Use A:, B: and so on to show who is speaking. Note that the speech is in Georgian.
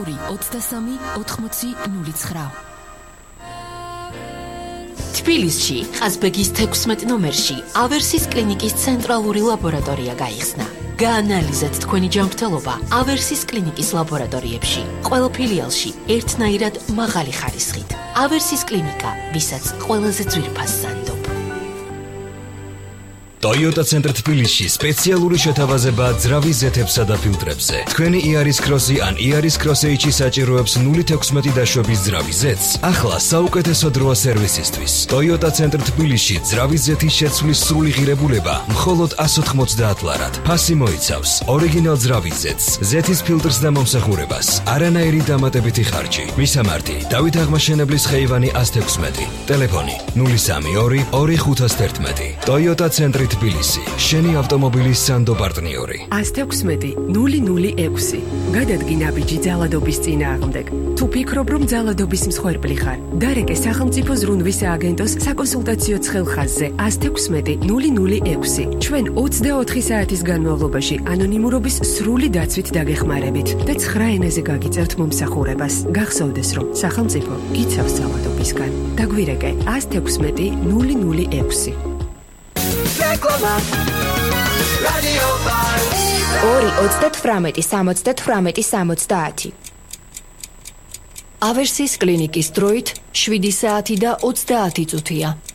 A: 223 თბილისში, ყაზბეგის 16 ნომერში, ავერსის კლინიკის ცენტრალური ლაბორატორია გაიხსნა. გაანალიზეთ თქვენი ჯანმრთელობა ავერსის კლინიკის ლაბორატორიებში. ყველა ფილიალში ერთნაირად მაღალი ხარისხით. ავერსის კლინიკა, ვისაც ყველაზე ძვირფას სანდობ.
B: Toyota Center თბილისში სპეციალური შეთავაზება ძრავის ზეთებსა და ფილტრებზე. თქვენი Iaris Cross-ი ან Iaris Cross-H-ი საჭიროებს 0.16 დაშვების ძრავის ზეთს. ახლა საუკეთესო დროა სერვისისთვის. Toyota Center თბილისში ძრავის ზეთის შეცვლის სრული ღირებულება მხოლოდ 190 ლარად. ფასი მოიცავს ორიგინალ ძრავის ზეთს, ზეთის ფილტრს და მომსახურებას, არანაირი დამატებითი ხარჯი. მისამართი: დავით აღმაშენებლის ხეივანი 116. ტელეფონი 032 2511. Toyota Center თბილისი, შენი ავტომობილის სანდო პარტნიორი.
C: 116-006. გადადგინა ბიჭი ძალადობის წინააღმდეგ. თუ ფიქრობ, რომ ძალადობის მსხვერპლი ხარ, დარეკე სახელმწიფო ზრუნვის სააგენტოს საკონსულტაციო ცხელხაზზე 116-006. ჩვენ 24 საათის განმავლობაში ანონიმურობის სრული დაცვით დაგეხმარებით და 9 ენაზე გაგიწერთ მომსახურებას. გახსოვდეს, რომ სახელმწიფო გიცავს ძალადობისგან. დაგვირეკე 116-006.
A: 2-38-70. ავერსის კლინიკის დროით 7 საათი და 30 წუთია.